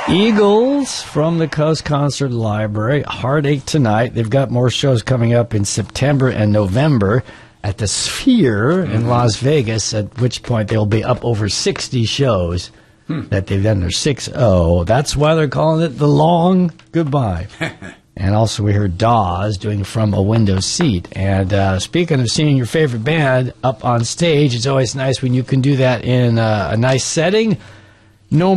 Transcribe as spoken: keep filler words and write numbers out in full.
Eagles from the Coast Concert Library. Heartache Tonight. They've got more shows coming up in September and November at the Sphere in Las Vegas, at which point they'll be up over sixty shows hmm. that they've done. Their six oh. That's why they're calling it The Long Goodbye. And also we heard Dawes doing From a Window Seat. And uh, speaking of seeing your favorite band up on stage, it's always nice when you can do that in uh, a nice setting. No